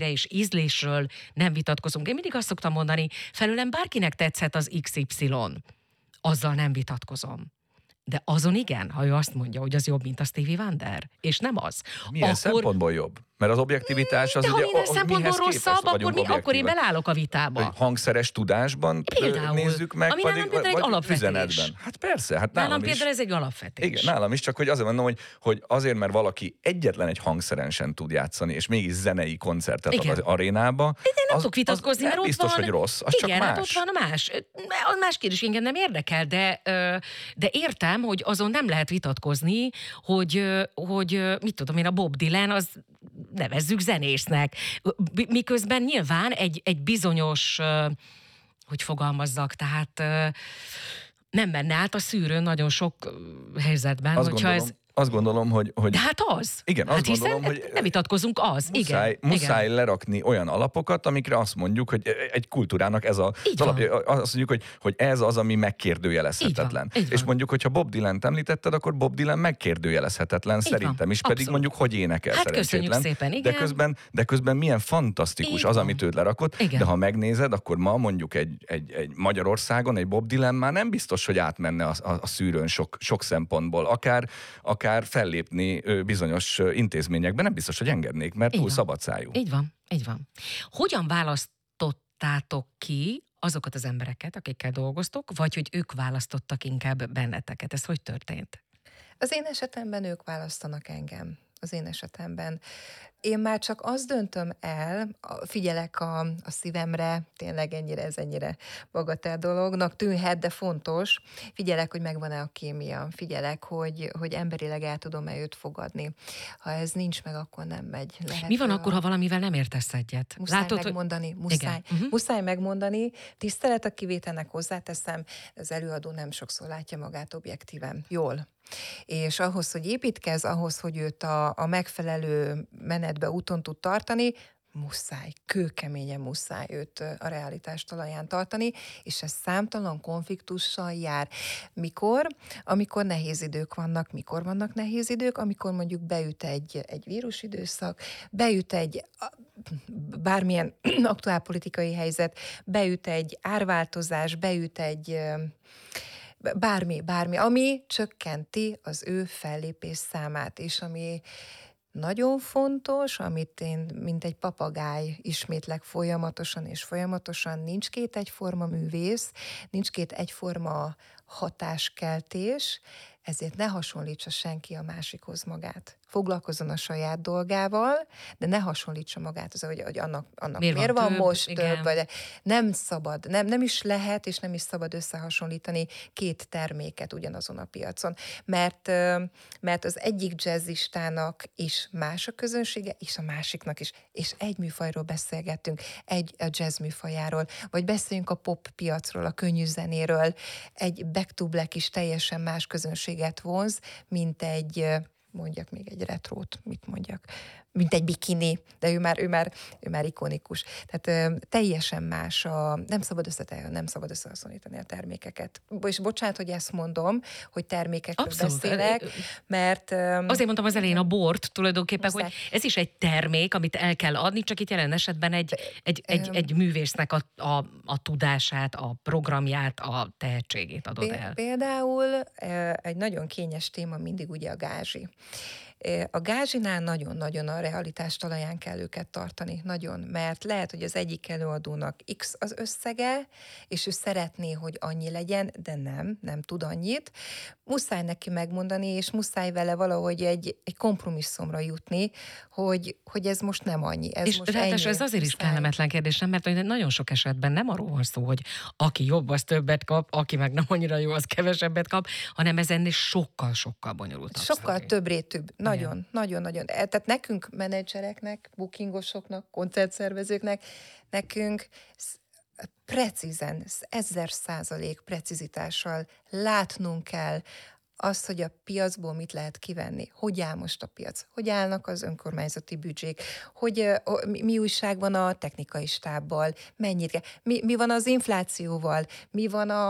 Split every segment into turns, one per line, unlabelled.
és ízlésről nem vitatkozunk. Én mindig azt szoktam mondani, felőlem bárkinek tetszhet az XY, azzal nem vitatkozom. De azon igen, ha ő azt mondja, hogy az jobb, mint a Stevie Wonder, és nem az.
Milyen szempontból jobb? Mert az objektivitás az
de
ugye...
ha minden szempontból rosszabb, akkor én belállok a vitába.
Hogy hangszeres tudásban
például,
nézzük meg,
ami nálam például egy alapvetés.
Üzenetben. Hát persze, hát
nálam például ez egy alapvetés.
Igen, nálam is, csak hogy azért mondom, hogy azért, mert valaki egyetlen egy hangszeren sem tud játszani, és mégis zenei koncertet ad az arénába,
de nem tudok vitatkozni, mert ott
biztos,
van,
hogy rossz, az
igen,
csak más.
Hát ott van a más. Az más kérdés, engem nem érdekel, de értem, hogy azon nem lehet vitatkozni, hogy mit tudom én, a Bob Dylan, az nevezzük zenésznek. Miközben nyilván egy bizonyos, hogy fogalmazzak, tehát nem menne át a szűrőn nagyon sok helyzetben,
Azt gondolom, hogy...
De hát az.
Igen, azt gondolom, hogy...
Nem vitatkozunk, az.
Muszáj lerakni olyan alapokat, amikre azt mondjuk, hogy egy kultúrának ez az alapja. Azt mondjuk, hogy ez az, ami megkérdőjelezhetetlen.
Így van.
És mondjuk, hogyha Bob Dylan-t említetted, akkor Bob Dylan megkérdőjelezhetetlen szerintem is, pedig mondjuk, hogy énekel szerencsétlen.
Szépen, igen.
De közben milyen fantasztikus az, amit őt lerakott, de ha megnézed, akkor ma mondjuk egy Magyarországon egy Bob Dylan már nem biztos, hogy átmenne a szűrőn sok szempontból. Akár fellépni bizonyos intézményekben, nem biztos, hogy engednék, mert túl szabadszájú.
Így van. Hogyan választottátok ki azokat az embereket, akikkel dolgoztok, vagy hogy ők választottak inkább benneteket? Ez hogy történt?
Az én esetemben ők választanak engem. Az én esetemben. Én már csak azt döntöm el, figyelek a szívemre, tényleg ez ennyire bagatel dolognak tűnhet, de fontos. Figyelek, hogy megvan-e a kémia. Figyelek, hogy emberileg el tudom-e őt fogadni. Ha ez nincs meg, akkor nem megy.
Mi van akkor, ha valamivel nem értesz egyet?
Muszáj megmondani, muszáj. Muszáj megmondani. Tisztelet a kivételnek hozzáteszem, az előadó nem sokszor látja magát objektíven. Jól. És ahhoz, hogy építkez, ahhoz, hogy őt a megfelelő menetbe, úton tud tartani, muszáj, kőkeményen muszáj őt a realitás talaján tartani, és ez számtalan konfliktussal jár. Mikor? Amikor nehéz idők vannak. Mikor vannak nehéz idők? Amikor mondjuk beüt egy vírusidőszak, beüt egy bármilyen aktuálpolitikai helyzet, beüt egy árváltozás, beüt egy bármi, ami csökkenti az ő fellépés számát, és ami nagyon fontos, amit én, mint egy papagáj ismétlek folyamatosan, nincs két egyforma művész, nincs két egyforma hatáskeltés, ezért ne hasonlítsa senki a másikhoz magát. Foglalkozzon a saját dolgával, de ne hasonlítsa magát, hogy annak miért van most több, vagy nem szabad, nem is lehet, és nem is szabad összehasonlítani két terméket ugyanazon a piacon, mert az egyik jazzistának is más a közönsége, és a másiknak is, és egy műfajról beszélgettünk, a jazz műfajáról, vagy beszéljünk a pop piacról, a könnyű zenéről, egy Back to Black is teljesen más közönséget vonz, mint mondjak még egy retrót, mit mondjak, mint egy bikini, de ő már ikonikus. Tehát teljesen más nem szabad összehasonlítani a termékeket. És bocsánat, hogy ezt mondom, hogy termékekről beszélek, mert...
Azért mondtam az elején a bort tulajdonképpen, hogy ez is egy termék, amit el kell adni, csak itt jelen esetben egy művésznek a tudását, a programját, a tehetségét adod el.
Például egy nagyon kényes téma mindig ugye a gázsi. A gázsinál nagyon-nagyon a realitás talaján kell őket tartani, nagyon, mert lehet, hogy az egyik előadónak X az összege, és ő szeretné, hogy annyi legyen, de nem tud annyit. Muszáj neki megmondani, és muszáj vele valahogy egy kompromisszumra jutni, hogy ez most nem annyi. Ez
és
most
ráadásul ez azért is kellemetlen kérdés, mert nagyon sok esetben nem arról van szó, hogy aki jobb, az többet kap, aki meg nem annyira jó, az kevesebbet kap, hanem ez ennél sokkal bonyolultabb.
Sokkal több rétűbb. Nagyon. Tehát nekünk menedzsereknek, bookingosoknak, koncertszervezőknek, nekünk precízen, 1000% precizitással látnunk kell azt, hogy a piacból mit lehet kivenni, hogy áll most a piac, hogy állnak az önkormányzati büdzsék, hogy mi újság van a technikai stábbal, mennyit kell, mi van az inflációval, mi van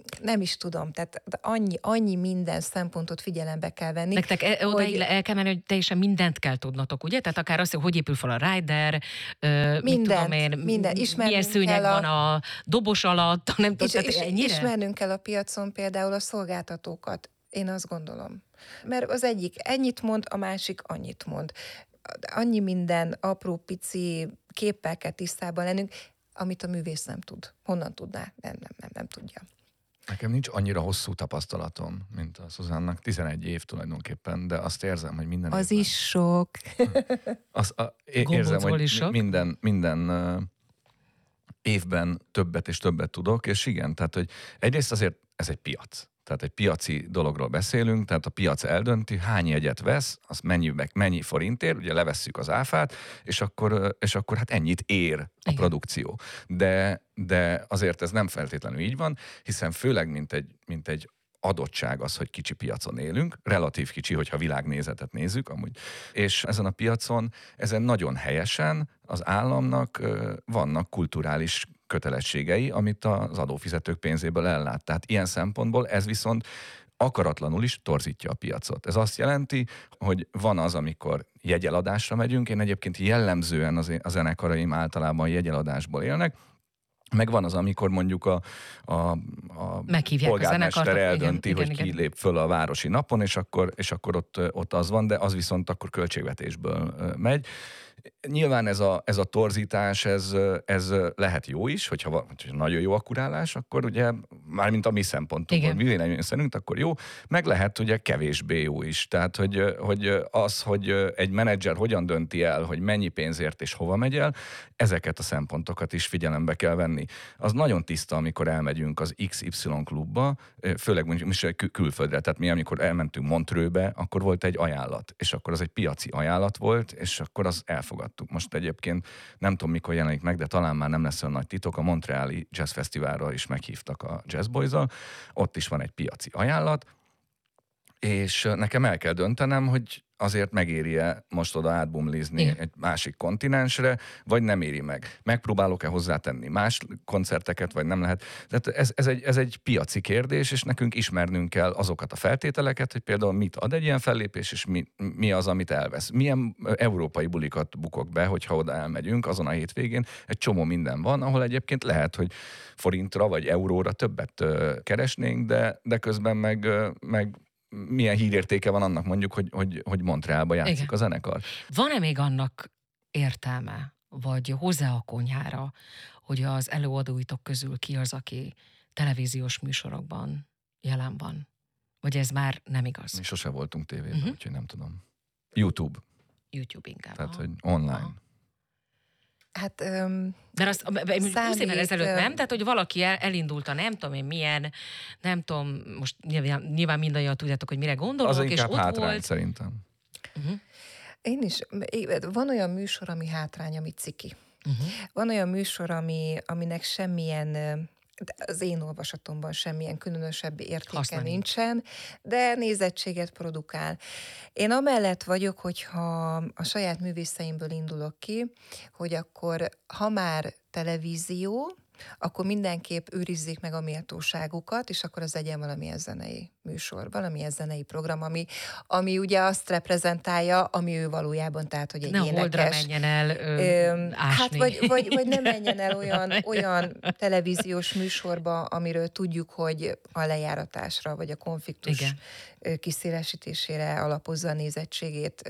nem is tudom, tehát annyi minden szempontot figyelembe kell venni.
Nektek odaig el kell menni, hogy teljesen mindent kell tudnotok, ugye? Tehát akár azt, hogy épül fel a rider, mit tudom én, milyen szőnyeg van a dobos alatt, nem tudom, tehát ennyire?
Ismernünk kell a piacon például a szolgáltatókat, én azt gondolom. Mert az egyik ennyit mond, a másik annyit mond. Annyi minden apró, pici képpel kell tisztában lennünk, amit a művész nem tud. Honnan tudná? Nem tudja.
Nekem nincs annyira hosszú tapasztalatom, mint a Szuzánnak. 11 év tulajdonképpen, de azt érzem, hogy minden
az évben... is sok.
Érzem, hogy minden évben többet és többet tudok, és igen, tehát, hogy egyrészt azért ez egy piac. Tehát egy piaci dologról beszélünk, tehát a piac eldönti, hány jegyet vesz, az mennyi forintért, ugye levesszük az áfát, és akkor hát ennyit ér a produkció. De azért ez nem feltétlenül így van, hiszen főleg mint egy adottság az, hogy kicsi piacon élünk, relatív kicsi, hogyha világnézetet nézzük amúgy, és ezen a piacon, ezen nagyon helyesen az államnak vannak kulturális kötelességei, amit az adófizetők pénzéből ellát. Tehát ilyen szempontból ez viszont akaratlanul is torzítja a piacot. Ez azt jelenti, hogy van az, amikor jegyeladásra megyünk, én egyébként jellemzően a zenekaraim általában jegyeladásból élnek, meg van az, amikor mondjuk a polgármester eldönti, hogy ki lép föl a városi napon, és akkor ott az van, de az viszont akkor költségvetésből megy. Nyilván ez a torzítás, ez lehet jó is, hogyha nagyon jó a kurálás, akkor ugye, mármint a mi szempontunkból, mi véleményünk szerint, akkor jó, meg lehet ugye kevésbé jó is. Tehát, hogy egy menedzser hogyan dönti el, hogy mennyi pénzért és hova megy el, ezeket a szempontokat is figyelembe kell venni. Az nagyon tiszta, amikor elmegyünk az XY klubba, főleg mondjuk külföldre, tehát mi amikor elmentünk Montreuxbe, akkor volt egy ajánlat, és akkor az egy piaci ajánlat volt, és akkor az elfogadtuk. Most egyébként nem tudom, mikor jelenik meg, de talán már nem lesz olyan nagy titok, a Montreali Jazz Fesztiválra is meghívtak a Jazz Boys-al, ott is van egy piaci ajánlat, és nekem el kell döntenem, hogy azért megéri-e most oda átbumlizni egy másik kontinensre, vagy nem éri meg. Megpróbálok-e hozzátenni más koncerteket, vagy nem lehet. Tehát ez egy piaci kérdés, és nekünk ismernünk kell azokat a feltételeket, hogy például mit ad egy ilyen fellépés, és mi az, amit elvesz. Milyen európai bulikat bukok be, hogyha oda elmegyünk azon a hétvégén. Egy csomó minden van, ahol egyébként lehet, hogy forintra vagy euróra többet keresnénk, de közben meg milyen hírértéke van annak mondjuk, hogy Montrealba játszik a zenekar.
Van-e még annak értelme, vagy hozzá a konyhára, hogy az előadóitok közül ki az, aki televíziós műsorokban jelen van? Vagy ez már nem igaz?
Mi sose voltunk tévében, úgyhogy nem tudom. YouTube
inkább.
Tehát, hogy online.
Hát,
de azt 20 évvel ezelőtt nem? Tehát, hogy valaki elindult a nem tudom én milyen, nem tudom, most nyilván mindannyian tudjátok, hogy mire gondolok,
az
és ott
hátrány,
volt.
Szerintem.
Én is. Van olyan műsor, ami hátrány, ami ciki. Van olyan műsor, aminek semmilyen, az én olvasatomban semmilyen különösebb értéke nincsen, de nézettséget produkál. Én amellett vagyok, hogyha a saját művészeimből indulok ki, hogy akkor, ha már televízió, akkor mindenképp őrizzék meg a méltóságukat, és akkor az legyen valamilyen zenei műsor, valamilyen zenei program, ami ugye azt reprezentálja, ami ő valójában, tehát, hogy egy énekes.
Holdra menjen el ásni.
Hát, vagy nem menjen el olyan televíziós műsorba, amiről tudjuk, hogy a lejáratásra, vagy a konfliktus kiszélesítésére alapozza a nézettségét.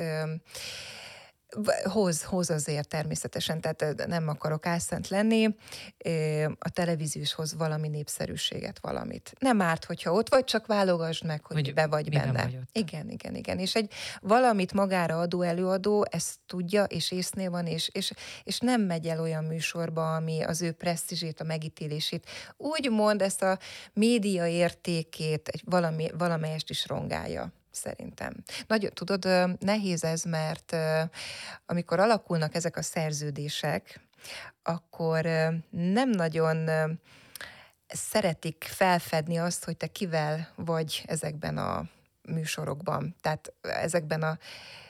Hoz azért természetesen, tehát nem akarok álszent lenni, a televíziós hoz valami népszerűséget, valamit. Nem árt, hogyha ott vagy, csak válogasd meg, hogy be vagy benne. Igen. És egy valamit magára adó előadó ezt tudja, és észnél van, és nem megy el olyan műsorba, ami az ő presztízsét, a megítélését, úgymond ezt a média értékét valamelyest is rongálja. Szerintem. Nagyon, tudod, nehéz ez, mert amikor alakulnak ezek a szerződések, akkor nem nagyon szeretik felfedni azt, hogy te kivel vagy ezekben a műsorokban. Tehát ezekben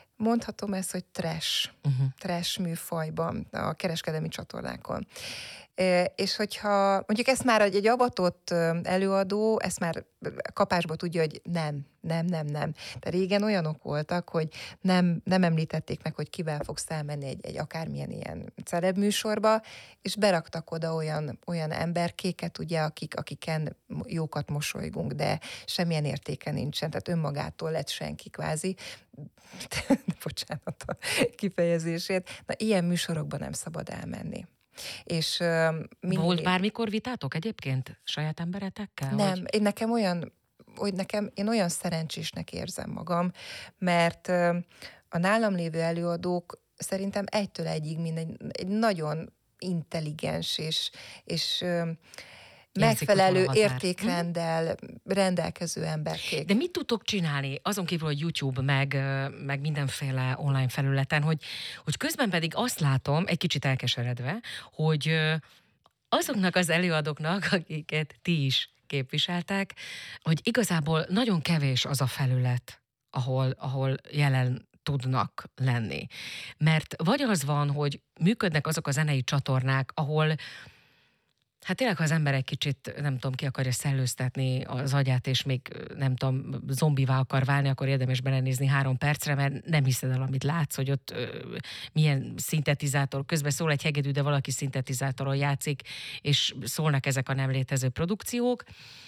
mondhatom ezt, hogy trash műfajban, a kereskedelmi csatornákon. És hogyha mondjuk ezt már egy avatott előadó, ezt már kapásba tudja, hogy nem. De régen olyanok voltak, hogy nem említették meg, hogy kivel fogsz elmenni egy akármilyen ilyen celeb műsorba, és beraktak oda olyan emberkéket, ugye, akiken jókat mosolygunk, de semmilyen értéke nincsen, tehát önmagától lett senki kvázi. Bocsánat a kifejezését. Na, ilyen műsorokban nem szabad elmenni. És
volt bármikor vitátok egyébként saját emberetekkel?
Nem, én olyan szerencsésnek érzem magam, mert a nálam lévő előadók szerintem 1-től 1-ig egy nagyon intelligens és megfelelő értékrenddel rendelkező emberkék.
De mit tudtok csinálni, azon kívül, hogy YouTube, meg mindenféle online felületen, hogy közben pedig azt látom, egy kicsit elkeseredve, hogy azoknak az előadóknak, akiket ti is képviseltek, hogy igazából nagyon kevés az a felület, ahol jelen tudnak lenni. Mert vagy az van, hogy működnek azok a zenei csatornák, ahol hát tényleg, ha az ember egy kicsit, nem tudom, ki akarja szellőztetni az agyát, és még, nem tudom, zombivá akar válni, akkor érdemes belenézni 3 percre, mert nem hiszed el, amit látsz, hogy ott milyen szintetizátor, közben szól egy hegedű, de valaki szintetizátoron játszik, és szólnak ezek a nem létező produkciók.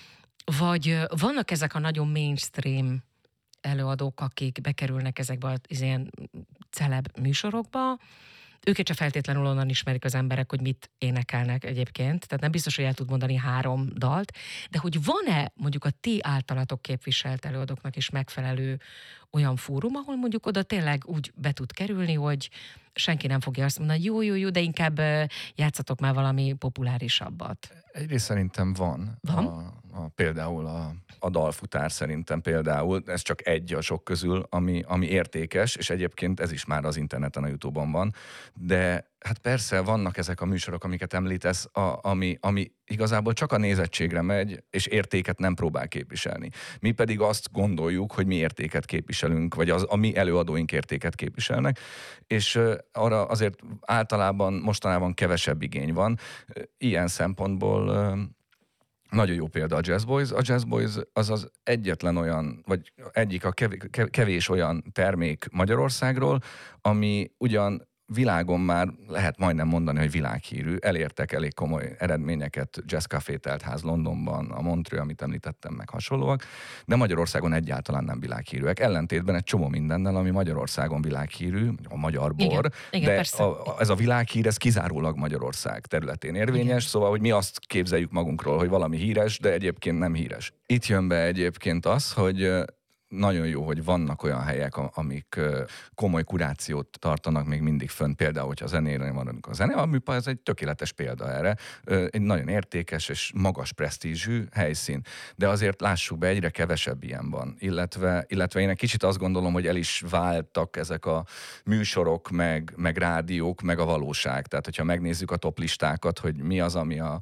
Vagy vannak ezek a nagyon mainstream előadók, akik bekerülnek ezekbe az ilyen celeb műsorokba, őket se feltétlenül onnan ismerik az emberek, hogy mit énekelnek egyébként, tehát nem biztos, hogy el tud mondani 3 dalt, de hogy van-e mondjuk a ti általatok képviselt előadóknak is megfelelő olyan fórum, ahol mondjuk oda tényleg úgy be tud kerülni, hogy senki nem fogja azt mondani, jó, de inkább játszatok már valami populárisabbat.
Egyrészt szerintem van. Például a dalfutár szerintem például, ez csak egy a sok közül, ami értékes, és egyébként ez is már az interneten, a YouTube-on van, de hát persze vannak ezek a műsorok, amiket említesz, ami igazából csak a nézettségre megy, és értéket nem próbál képviselni. Mi pedig azt gondoljuk, hogy mi értéket képviselünk, vagy a mi előadóink értéket képviselnek, és arra azért általában mostanában kevesebb igény van. Ilyen szempontból nagyon jó példa a Jazz Boys. A Jazz Boys az egyetlen olyan, vagy egyik a kevés olyan termék Magyarországról, ami ugyan világon már lehet majdnem mondani, hogy világhírű. Elértek elég komoly eredményeket, Jazz Café Teltház Londonban, a Montreux, amit említettem, meg hasonlóak, de Magyarországon egyáltalán nem világhírűek. Ellentétben egy csomó mindennel, ami Magyarországon világhírű, a magyar bor,
igen,
de ez a világhír, ez kizárólag Magyarország területén érvényes, igen. Szóval, hogy mi azt képzeljük magunkról, hogy valami híres, de egyébként nem híres. Itt jön be egyébként az, hogy nagyon jó, hogy vannak olyan helyek, amik komoly kurációt tartanak még mindig fönn. Például, hogyha a zenére van, a Zeneműpa, ez egy tökéletes példa erre. Egy nagyon értékes és magas presztízsű helyszín. De azért lássuk be, egyre kevesebb ilyen van. Illetve én egy kicsit azt gondolom, hogy el is váltak ezek a műsorok, meg rádiók, meg a valóság. Tehát, hogyha megnézzük a toplistákat, hogy mi az, ami a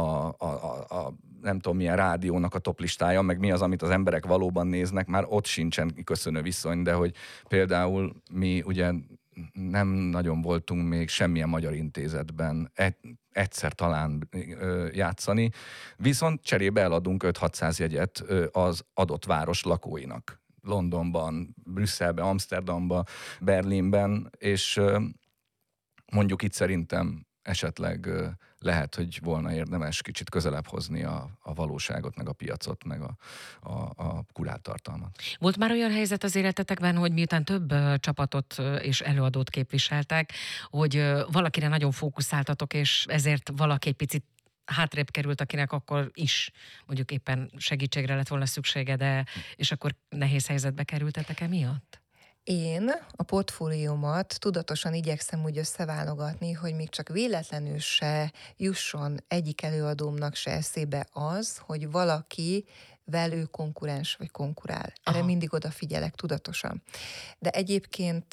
nem tudom milyen rádiónak a toplistája, meg mi az, amit az emberek valóban néznek, már ott sincsen köszönő viszony, de hogy például mi ugye nem nagyon voltunk még semmilyen magyar intézetben egyszer talán játszani, viszont cserébe eladunk 5-600 jegyet az adott város lakóinak. Londonban, Brüsszelben, Amsterdamban, Berlinben, és mondjuk itt szerintem esetleg lehet, hogy volna érdemes kicsit közelebb hozni a valóságot, meg a piacot, meg a kurált tartalmat.
Volt már olyan helyzet az életetekben, hogy miután több csapatot és előadót képviseltek, hogy valakire nagyon fókuszáltatok, és ezért valaki egy picit hátrébb került, akinek akkor is mondjuk éppen segítségre lett volna szüksége, és akkor nehéz helyzetbe kerültetek emiatt?
Én a portfóliómat tudatosan igyekszem úgy összeválogatni, hogy még csak véletlenül se jusson egyik előadómnak se eszébe az, hogy valaki velő konkurens vagy konkurál. Erre mindig odafigyelek tudatosan. De egyébként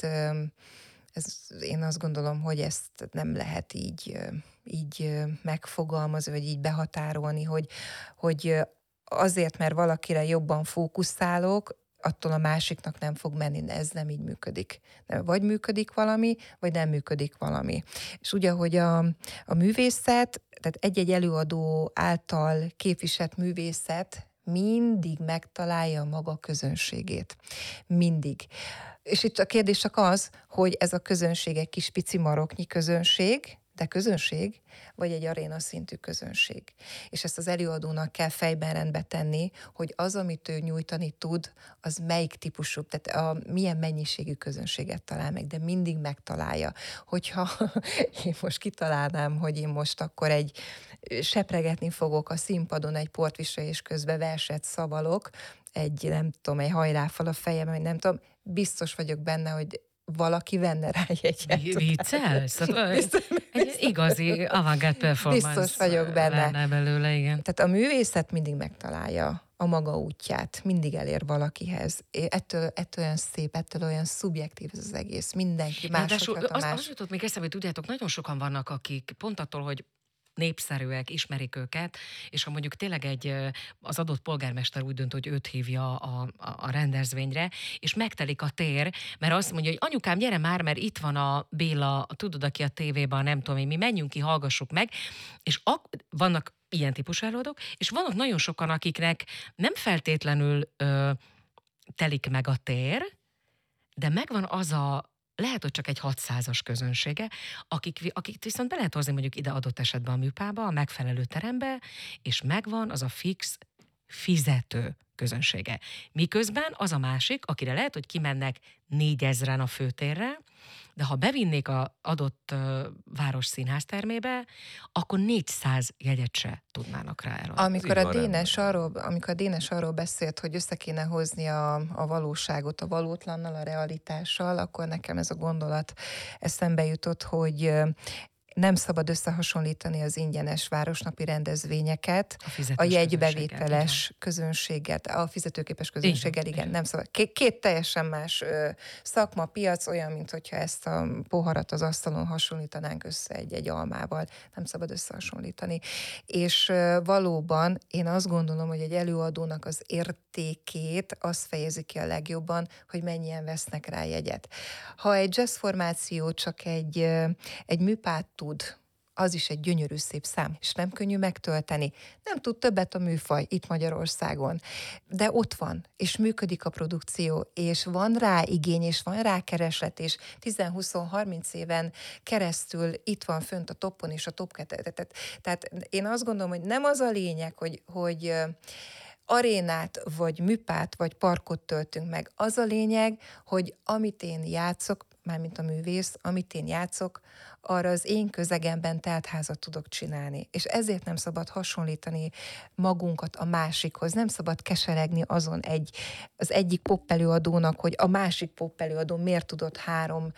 én azt gondolom, hogy ezt nem lehet így megfogalmazni, vagy így behatárolni, hogy azért, mert valakire jobban fókuszálok, attól a másiknak nem fog menni, ez nem így működik. Vagy működik valami, vagy nem működik valami. És ugye, hogy a művészet, tehát egy-egy előadó által képviselt művészet mindig megtalálja a maga közönségét. Mindig. És itt a kérdés csak az, hogy ez a közönség egy kis pici maroknyi közönség, de közönség, vagy egy aréna szintű közönség. És ezt az előadónak kell fejben rendbe tenni, hogy az, amit ő nyújtani tud, az melyik típusú, tehát milyen mennyiségű közönséget talál meg, de mindig megtalálja. Hogyha én most kitalálnám, hogy én most akkor sepregetni fogok a színpadon egy portviselés közben verset szavalok, nem tudom, egy hajráfal a fejem, vagy nem tudom, biztos vagyok benne, hogy valaki venne rá jegyet.
Viccelsz? Egy igazi avantgárd performance.
Biztos vagyok benne.
Lenne belőle, igen.
Tehát a művészet mindig megtalálja a maga útját, mindig elér valakihez. Ettől olyan szép, ettől olyan szubjektív ez az egész. Mindenki máshogy más.
Azt jutott még eszembe, tudjátok, nagyon sokan vannak, akik pont attól, hogy népszerűek, ismerik őket, és ha mondjuk tényleg az adott polgármester úgy dönt, hogy őt hívja a rendezvényre, és megtelik a tér, mert azt mondja, hogy anyukám, gyere már, mert itt van a Béla, tudod, aki a tévében, nem tudom én, mi menjünk ki, hallgassuk meg, és vannak ilyen típusú előadók, és vannak nagyon sokan, akiknek nem feltétlenül telik meg a tér, de megvan az lehet, hogy csak egy 600-as közönsége, akik viszont be lehet hozni mondjuk ide adott esetben a műpába, a megfelelő terembe, és megvan az a fix fizető közönsége. Miközben az a másik, akire lehet, hogy kimennek 4000-en a főtérre, de ha bevinnék az adott város színháztermébe, akkor 400 jegyet se tudnának rá eladni.
Amikor a Dénes arról beszélt, hogy össze kéne hozni a valóságot a valótlannal, a realitással, akkor nekem ez a gondolat eszembe jutott, hogy nem szabad összehasonlítani az ingyenes városnapi rendezvényeket, a jegybevételes közönséget, a fizetőképes közönséggel, igen, nem szabad. Két teljesen más szakma, piac, olyan, mint hogyha ezt a poharat az asztalon hasonlítanánk össze egy almával. Nem szabad összehasonlítani. És valóban én azt gondolom, hogy egy előadónak az értékét azt fejezi ki a legjobban, hogy mennyien vesznek rá jegyet. Ha egy jazzformáció csak egy műpát tud, az is egy gyönyörű szép szám, és nem könnyű megtölteni. Nem tud többet a műfaj itt Magyarországon, de ott van, és működik a produkció, és van rá igény, és van rá kereslet, és 10-20-30 éven keresztül itt van fönt a toppon, és a top 2. Tehát én azt gondolom, hogy nem az a lényeg, hogy arénát, vagy műpát, vagy parkot töltünk meg. Az a lényeg, hogy amit én játszok, mármint a művész, amit én játszok, arra az én közegemben teltházat tudok csinálni. És ezért nem szabad hasonlítani magunkat a másikhoz. Nem szabad keseregni azon az egyik poppelőadónak, hogy a másik poppelőadó miért tudott 3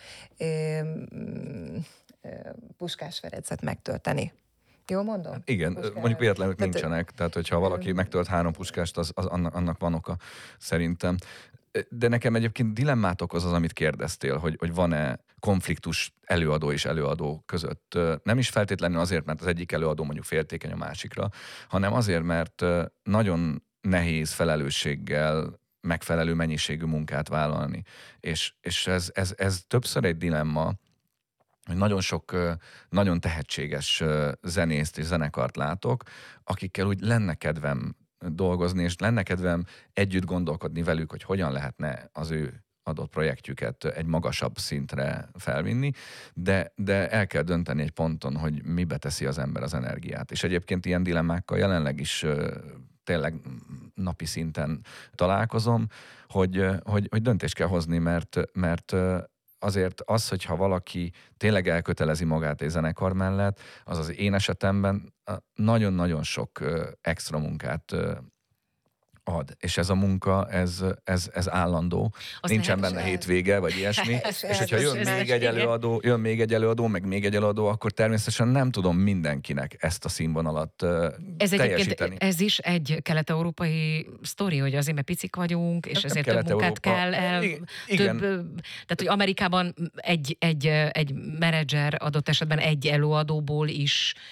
Puskás Ferencet megtölteni. Jól mondom?
Igen, mondjuk véletlenül nincsenek, tehát hogyha valaki megtölt 3 Puskást, annak van oka szerintem. De nekem egyébként dilemmát okoz az, amit kérdeztél, hogy van-e konfliktus előadó és előadó között. Nem is feltétlenül azért, mert az egyik előadó mondjuk féltékeny a másikra, hanem azért, mert nagyon nehéz felelősséggel megfelelő mennyiségű munkát vállalni. És ez többször egy dilemma, hogy nagyon sok, nagyon tehetséges zenészt és zenekart látok, akikkel úgy lenne kedvem dolgozni, és lenne kedvem együtt gondolkodni velük, hogy hogyan lehetne az ő adott projektjüket egy magasabb szintre felvinni, de el kell dönteni egy ponton, hogy mibe teszi az ember az energiát. És egyébként ilyen dilemmákkal jelenleg is tényleg napi szinten találkozom, hogy döntést kell hozni, mert azért az, hogyha valaki tényleg elkötelezi magát egy zenekar mellett, az én esetemben nagyon-nagyon sok extra munkát ad. És ez a munka, ez állandó. Az nincsen benne hétvége, vagy ilyesmi. És hogyha jön még egy előadó, meg még egy előadó, akkor természetesen nem tudom mindenkinek ezt a színvonalat teljesíteni.
Ez is egy kelet-európai sztori, hogy azért, mert picik vagyunk, és ezért több munkát kell. Tehát, hogy Amerikában egy menedzser adott esetben egy előadóból is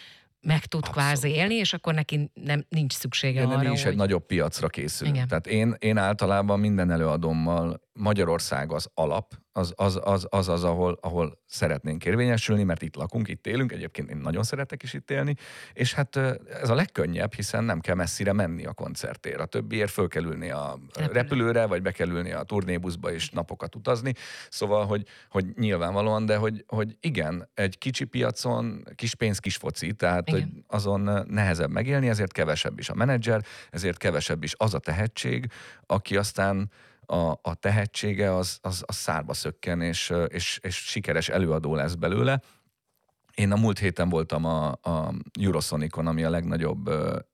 meg tud kvázi élni, és akkor neki nincs szüksége arra,
mi is egy nagyobb piacra készülünk. Igen. Tehát én általában minden előadommal Magyarország az alap, az, ahol szeretnénk érvényesülni, mert itt lakunk, itt élünk, egyébként én nagyon szeretek is itt élni, és hát ez a legkönnyebb, hiszen nem kell messzire menni a koncertért. A többiért föl kell ülni a repülőre, vagy be kell ülni a turnébuszba és napokat utazni. Szóval, hogy nyilvánvalóan, de hogy igen, egy kicsi piacon, kis pénz, kis foci, tehát hogy azon nehezebb megélni, ezért kevesebb is a menedzser, ezért kevesebb is az a tehetség, aki aztán a tehetsége az szárba szökken, és sikeres előadó lesz belőle. Én a múlt héten voltam a Eurosonicon, ami a legnagyobb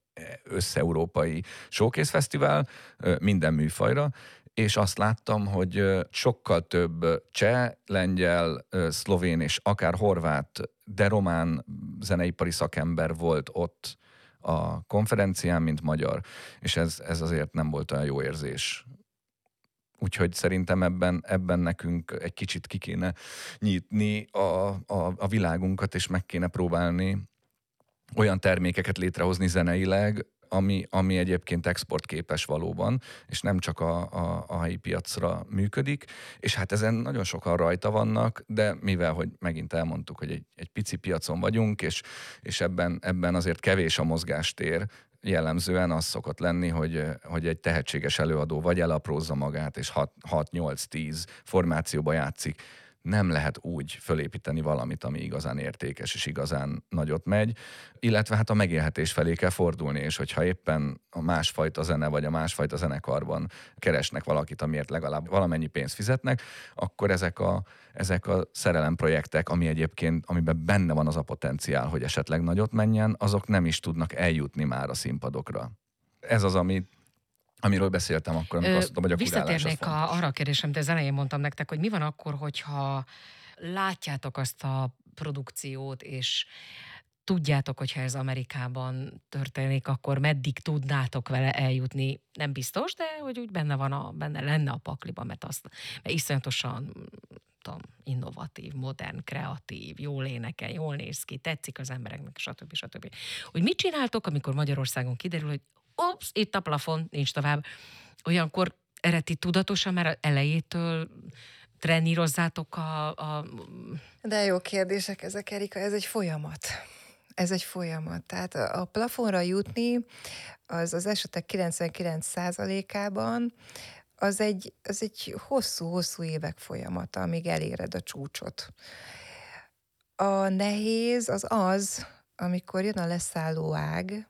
összeurópai showcase fesztivál minden műfajra, és azt láttam, hogy sokkal több cseh, lengyel, szlovén és akár horvát, de román zeneipari szakember volt ott a konferencián, mint magyar, és ez azért nem volt olyan jó érzés. Úgyhogy szerintem ebben nekünk egy kicsit ki kéne nyitni a világunkat, és meg kéne próbálni olyan termékeket létrehozni zeneileg, ami egyébként exportképes valóban, és nem csak a helyi piacra működik, és hát ezen nagyon sokan rajta vannak, de mivel, hogy megint elmondtuk, hogy egy pici piacon vagyunk, és ebben azért kevés a mozgástér, jellemzően az szokott lenni, hogy egy tehetséges előadó vagy elaprózza magát, és 6-8-10 formációba játszik. Nem lehet úgy fölépíteni valamit, ami igazán értékes és igazán nagyot megy, illetve hát a megélhetés felé kell fordulni, és hogyha éppen a másfajta zene vagy a másfajta zenekarban keresnek valakit, amiért legalább valamennyi pénzt fizetnek, akkor ezek a szerelemprojektek, amiben benne van az a potenciál, hogy esetleg nagyot menjen, azok nem is tudnak eljutni már a színpadokra. Ez az, amiről beszéltem akkor, amikor azt mondtam, hogy a kurálás az fontos.
Arra a kérdésem, de az elején mondtam nektek, hogy mi van akkor, hogyha látjátok azt a produkciót, és tudjátok, hogyha ez Amerikában történik, akkor meddig tudnátok vele eljutni? Nem biztos, de hogy úgy benne lenne a pakliban, mert iszonyatosan innovatív, modern, kreatív, jól énekel, jól néz ki, tetszik az embereknek, stb. Hogy mit csináltok, amikor Magyarországon kiderül, hogy itt a plafon, nincs tovább. Olyankor eredeti tudatosan már elejétől trenírozzátok
De jó kérdések ezek, Erika, ez egy folyamat. Ez egy folyamat. Tehát a plafonra jutni az esetek 99%-ában az egy hosszú-hosszú évek folyamata, amíg eléred a csúcsot. A nehéz az, amikor jön a leszálló ág,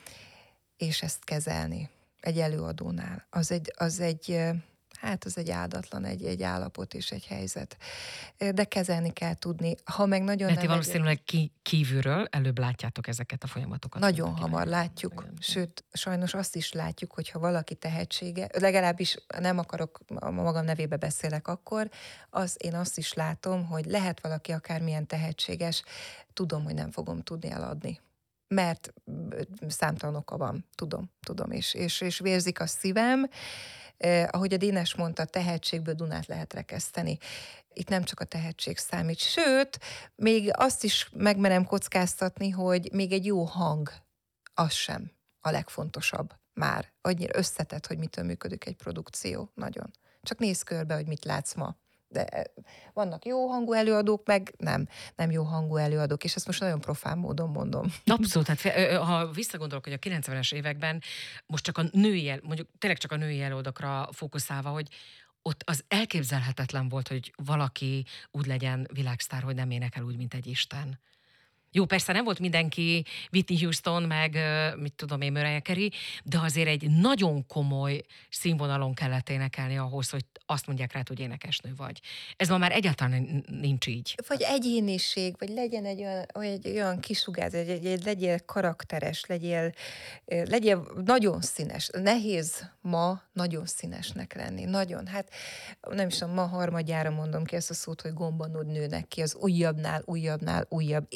és ezt kezelni egy előadónál. Az egy áldatlan, egy állapot és egy helyzet. De kezelni kell tudni. Ha meg nagyon
nem... valószínűleg kívülről előbb látjátok ezeket a folyamatokat.
Nagyon hamar látjuk. Sőt, sajnos azt is látjuk, hogyha valaki tehetsége, legalábbis nem akarok, a magam nevébe beszélek akkor, én azt is látom, hogy lehet valaki akármilyen tehetséges, tudom, hogy nem fogom tudni eladni. Mert számtalan oka van, tudom, és vérzik a szívem. Ahogy a Dénes mondta, tehetségből Dunát lehet rekeszteni. Itt nem csak a tehetség számít, sőt, még azt is megmerem kockáztatni, hogy még egy jó hang, az sem a legfontosabb már. Annyira összetett, hogy mitől működik egy produkció, nagyon. Csak nézz körbe, hogy mit látsz ma. De vannak jó hangú előadók, meg nem jó hangú előadók, és ezt most nagyon profán módon mondom.
Abszolút, hát ha visszagondolok, hogy a 90-es években most csak mondjuk tényleg csak a női előadókra fókuszálva, hogy ott az elképzelhetetlen volt, hogy valaki úgy legyen világsztár, hogy nem énekel úgy, mint egy isten. Jó, persze nem volt mindenki Whitney Houston, meg mit tudom én, Mariah Carey, de azért egy nagyon komoly színvonalon kellett énekelni ahhoz, hogy azt mondják rá, hogy énekesnő vagy. Ez ma már egyáltalán nincs így.
Vagy egyéniség, vagy legyen egy olyan kisugárzás, legyél karakteres, legyél nagyon színes. Nehéz ma nagyon színesnek lenni. Nagyon. Hát nem is tudom, ma harmadjára mondom ki ezt a szót, hogy gombanod nőnek ki, az újabb. Érdekes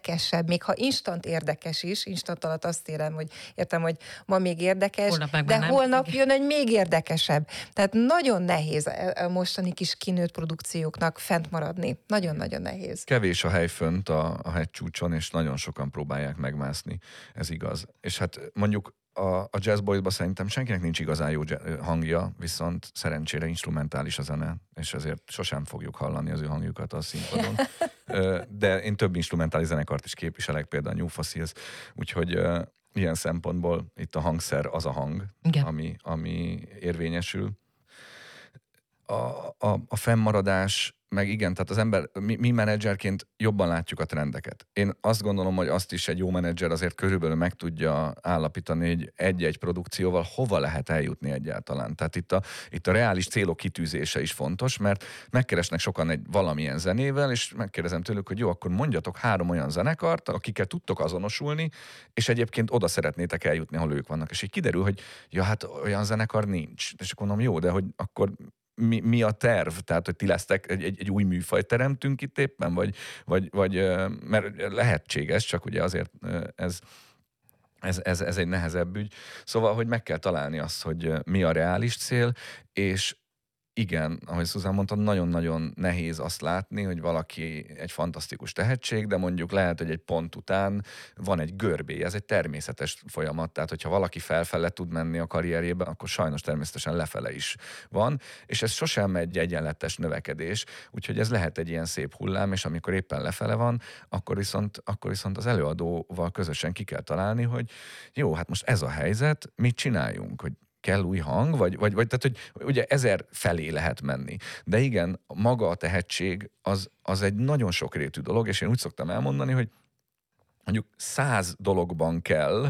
érdekesebb, még ha instant érdekes is, instant alatt azt értem, hogy ma még érdekes, de holnap jön egy még érdekesebb. Tehát nagyon nehéz a mostani kis kinőtt produkcióknak fent maradni. Nagyon-nagyon nehéz.
Kevés a hely fönt a hegycsúcson, és nagyon sokan próbálják megmászni. Ez igaz. És hát mondjuk a Jazz Boys-ba szerintem senkinek nincs igazán jó hangja, viszont szerencsére instrumentális a zene, és ezért sosem fogjuk hallani az ő hangjukat a színpadon. De én több instrumentális zenekart is képviselek, például a New Fossils, úgyhogy ilyen szempontból itt a hangszer az a hang, ami érvényesül. A fennmaradás, meg igen, tehát az ember, mi menedzserként jobban látjuk a trendeket. Én azt gondolom, hogy azt is egy jó menedzser azért körülbelül meg tudja állapítani, hogy egy-egy produkcióval hova lehet eljutni egyáltalán. Tehát itt a reális célok kitűzése is fontos, mert megkeresnek sokan valamilyen zenével, és megkérdezem tőlük, hogy jó, akkor mondjatok 3 olyan zenekart, akikkel tudtok azonosulni, és egyébként oda szeretnétek eljutni, ahol ők vannak. És így kiderül, hogy ja, hát olyan zenekar nincs. És akkor mondom, jó, de hogy akkor mi a terv? Tehát, hogy ti lesztek, egy új műfajt teremtünk itt éppen? Vagy mert lehetséges, csak ugye azért ez egy nehezebb ügy. Szóval, hogy meg kell találni azt, hogy mi a reális cél, és igen, ahogy Szuzán mondta, nagyon-nagyon nehéz azt látni, hogy valaki egy fantasztikus tehetség, de mondjuk lehet, hogy egy pont után van egy görbé, ez egy természetes folyamat, tehát hogyha valaki felfele tud menni a karrierjében, akkor sajnos természetesen lefele is van, és ez sosem egy egyenletes növekedés, úgyhogy ez lehet egy ilyen szép hullám, és amikor éppen lefele van, akkor viszont az előadóval közösen ki kell találni, hogy jó, hát most ez a helyzet, mit csináljunk, hogy kell új hang, vagy tehát, hogy ugye 1000 felé lehet menni. De igen, maga a tehetség az egy nagyon sokrétű dolog, és én úgy szoktam elmondani, hogy mondjuk 100 dologban kell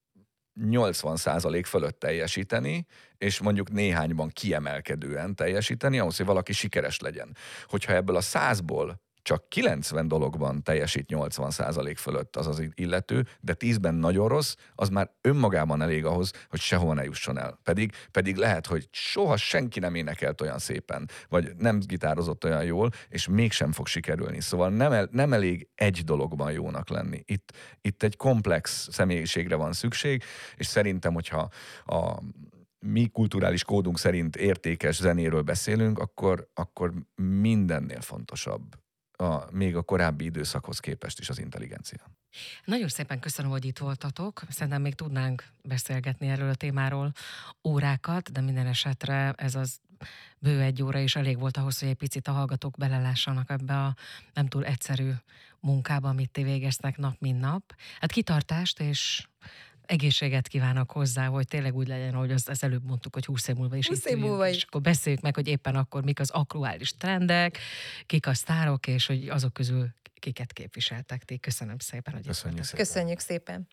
80% fölött teljesíteni, és mondjuk néhányban kiemelkedően teljesíteni, ahhoz, hogy valaki sikeres legyen. Hogyha ebből a 100-ból csak 90 dologban teljesít 80% fölött az illető, de 10-ben nagyon rossz, az már önmagában elég ahhoz, hogy sehova ne jusson el. Pedig lehet, hogy soha senki nem énekelt olyan szépen, vagy nem gitározott olyan jól, és mégsem fog sikerülni. Szóval nem elég egy dologban jónak lenni. Itt egy komplex személyiségre van szükség, és szerintem, hogyha a mi kulturális kódunk szerint értékes zenéről beszélünk, akkor mindennél fontosabb még a korábbi időszakhoz képest is az intelligencia.
Nagyon szépen köszönöm, hogy itt voltatok. Szerintem még tudnánk beszélgetni erről a témáról órákat, de minden esetre ez az bő 1 óra is elég volt ahhoz, hogy egy picit a hallgatók belelássanak ebbe a nem túl egyszerű munkába, amit ti végeztek nap, mint nap. Hát kitartást és egészséget kívánok hozzá, hogy tényleg úgy legyen, hogy az előbb mondtuk, hogy 20 év múlva is itt üljünk, és akkor beszéljük meg, hogy éppen akkor mik az aktuális trendek, kik a sztárok, és hogy azok közül kiket képviseltek ti. Köszönöm szépen, hogy
Köszönjük szépen.
Köszönjük szépen.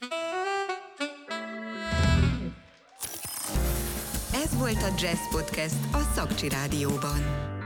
Ez volt a Jazz Podcast a Szakcsi Rádióban.